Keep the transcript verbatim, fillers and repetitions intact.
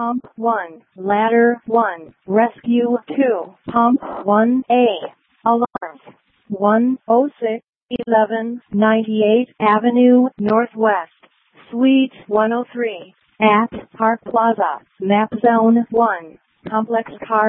Pump one, Ladder one, Rescue two, Pump one A, Alarms one oh six, eleven ninety-eight Avenue Northwest, Suite one oh three, at Park Plaza, Map Zone one, Complex Car